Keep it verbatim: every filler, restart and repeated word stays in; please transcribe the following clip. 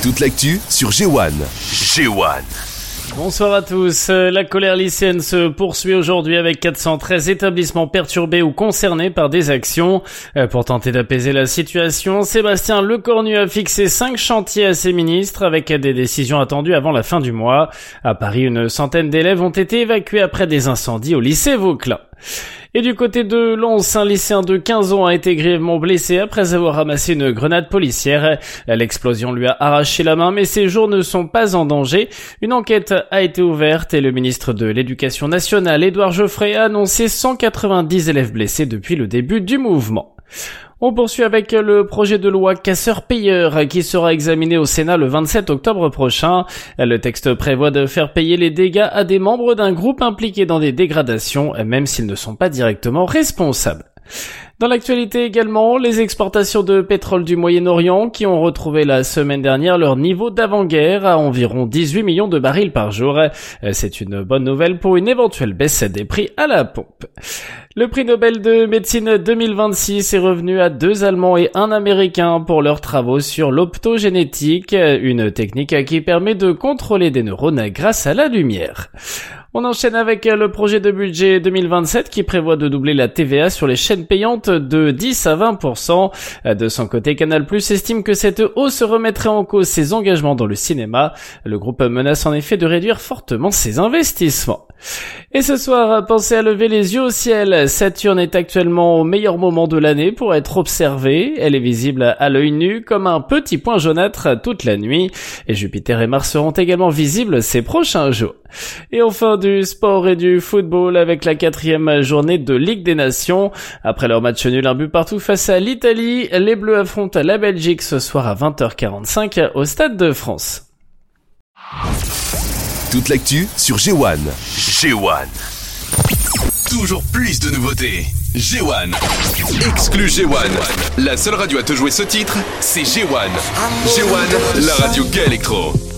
Toute l'actu sur G un. G un. Bonsoir à tous. La colère lycéenne se poursuit aujourd'hui avec quatre cent treize établissements perturbés ou concernés par des actions. Pour tenter d'apaiser la situation, Sébastien Lecornu a fixé cinq chantiers à ses ministres avec des décisions attendues avant la fin du mois. À Paris, une centaine d'élèves ont été évacués après des incendies au lycée Vauquelin. Et du côté de Lons, un lycéen de quinze ans a été grièvement blessé après avoir ramassé une grenade policière. L'explosion lui a arraché la main, mais ses jours ne sont pas en danger. Une enquête a été ouverte et le ministre de l'Éducation nationale, Édouard Geoffrey, a annoncé cent quatre-vingt-dix élèves blessés depuis le début du mouvement. On poursuit avec le projet de loi casseur-payeur qui sera examiné au Sénat le vingt-sept octobre prochain. Le texte prévoit de faire payer les dégâts à des membres d'un groupe impliqué dans des dégradations, même s'ils ne sont pas directement responsables. Dans l'actualité également, les exportations de pétrole du Moyen-Orient qui ont retrouvé la semaine dernière leur niveau d'avant-guerre à environ dix-huit millions de barils par jour. C'est une bonne nouvelle pour une éventuelle baisse des prix à la pompe. Le prix Nobel de médecine deux mille vingt-six est revenu à deux Allemands et un Américain pour leurs travaux sur l'optogénétique, une technique qui permet de contrôler des neurones grâce à la lumière. On enchaîne avec le projet de budget deux mille vingt-sept qui prévoit de doubler la T V A sur les chaînes payantes de dix à vingt pour cent. De son côté, Canal+ estime que cette hausse remettrait en cause ses engagements dans le cinéma. Le groupe menace en effet de réduire fortement ses investissements. Et ce soir, pensez à lever les yeux au ciel. Saturne est actuellement au meilleur moment de l'année pour être observée. Elle est visible à l'œil nu comme un petit point jaunâtre toute la nuit. Et Jupiter et Mars seront également visibles ces prochains jours. Et enfin du sport et du football avec la quatrième journée de Ligue des Nations. Après leur match nul un but partout face à l'Italie, les Bleus affrontent la Belgique ce soir à vingt heures quarante-cinq au Stade de France. Toute l'actu sur G un. G un. Toujours plus de nouveautés. G un. Exclu G un. La seule radio à te jouer ce titre, c'est G un. G un, la radio gay électro.